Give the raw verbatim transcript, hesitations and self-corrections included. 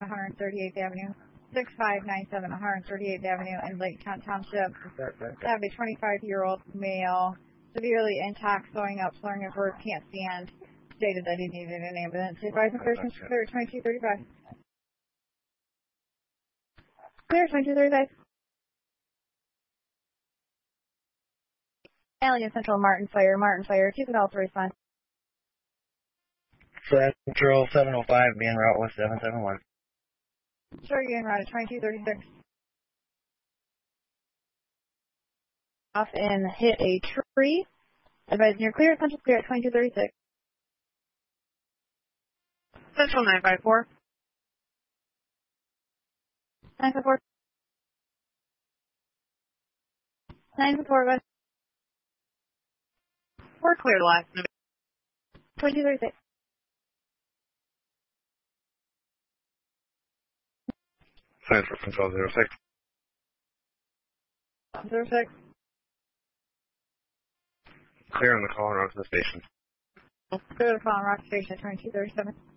one thirty-eighth Avenue. six five nine seven one thirty-eighth Avenue in Lake Kent Township. That would be twenty-five-year-old male, severely intox, throwing up, slurring of words, can't stand. Stated that he needed an ambulance. Advising persons clear twenty-two thirty-five. Clear twenty-two thirty-five. Alien Central Martin Fire, Martin Fire, keep it all to response. Central seven oh five, being route with seven seven one. Sure, you're en route at twenty-two thirty-six. Off and hit a tree. Advising you're clear, Central clear at twenty-two thirty-six. Central nine five four. nine five four. nine five four, we're clear to last. twenty-two thirty-six. Central Control zero six. zero six. Clear on the call and route to the station. Clear the call and route to the station at twenty-two thirty-seven.